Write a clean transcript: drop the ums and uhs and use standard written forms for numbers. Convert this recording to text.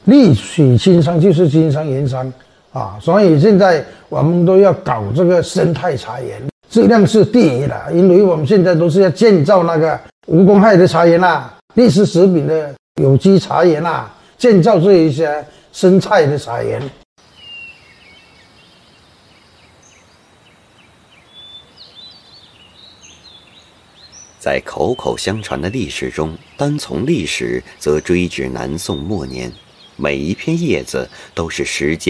利水青山就是金山银山啊，所以现在我们都要搞这个生态茶园，质量是第一的，因为我们现在都是要建造那个无公害的茶园啦，历史食品的有机茶园啦，建造这一些生态的茶园。 在口口相传的历史中，单从历史则追至南宋末年，每一片叶子都是时间